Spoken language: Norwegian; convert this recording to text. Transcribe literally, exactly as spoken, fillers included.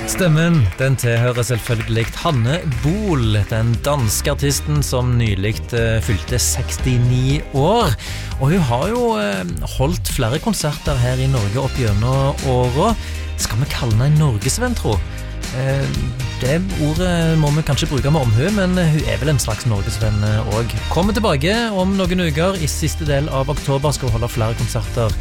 Stemmen, den tilhører selvfølgelig Hanne Bol, den danske artisten som nylig uh, fylte sekstini år. Og hun har jo uh, holdt flere konserter her i Norge opp gjennom året. Skal vi kalle henne en norgesvenn, tro? Uh, det ordet må vi kanskje bruke med omhu, men hun er vel en slags norgesvenn også. Kommer tilbake om noen uker. I siste del av oktober skal hun holde flere konserter